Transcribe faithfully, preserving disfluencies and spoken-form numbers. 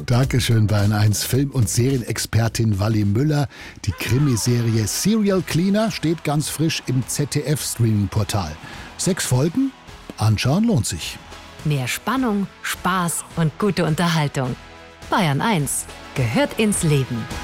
Dankeschön, Bayern eins. Film- und Serienexpertin Wally Müller. Die Krimiserie Serial Cleaner steht ganz frisch im Z D F-Streaming-Portal. Sechs Folgen? Anschauen lohnt sich. Mehr Spannung, Spaß und gute Unterhaltung. Bayern eins gehört ins Leben.